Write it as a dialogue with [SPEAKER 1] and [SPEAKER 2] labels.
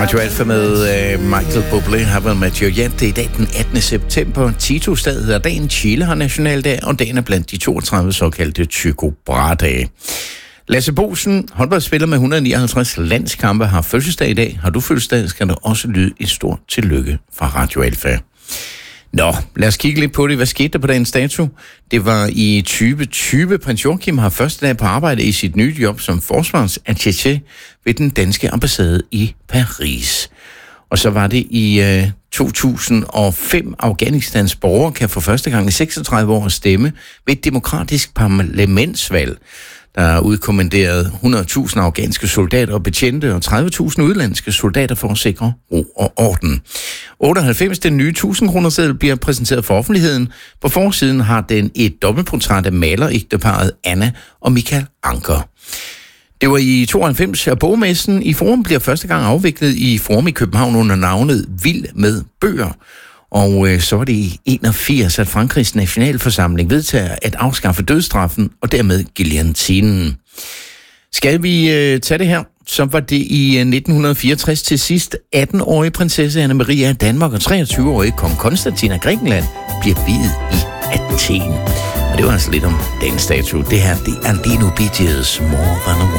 [SPEAKER 1] Radio Alfa med Michael Bublé har været med Joyette. Det er i dag den 18. september. Tito-stadet hedder dagen. Chile har nationaldag, og dagen er blandt de 32 såkaldte Tycho Brahe-dage. Lasse Boesen, håndboldspiller med 159 landskampe, har fødselsdag i dag. Har du fødselsdag, skal der også lyde et stort tillykke fra Radio Alfa. Nå, lad os kigge lidt på det. Hvad skete der på dagens dato? Det var i 2020. Prins Joachim har første dag på arbejde i sit nye job som forsvarsattaché ved den danske ambassade i Paris. Og så var det i 2005, Afghanistans borgere kan for første gang i 36 år stemme ved et demokratisk parlamentsvalg. Der er udkommanderet 100.000 afghanske soldater og betjente og 30.000 udlandske soldater for at sikre ro og orden. 98, den nye 1000-kronerseddel, bliver præsenteret for offentligheden. På forsiden har den et dobbeltportræt af malerægteparret Anna og Michael Anker. Det var i 92, at bogmessen i Forum bliver første gang afviklet i Forum i København under navnet Vild med bøger. Og så var det i 81, at Frankrigs nationalforsamling vedtager at afskaffe dødsstraffen og dermed guillotinen. Skal vi tage det her? Så var det i 1964 til sidst 18-årige prinsesse Anna Maria af Danmark og 23-årige kong Konstantin af Grækenland bliver viet i Athen. Og det var altså lidt om dagens statue. Det her, det er Dino Bee Gees' More Than a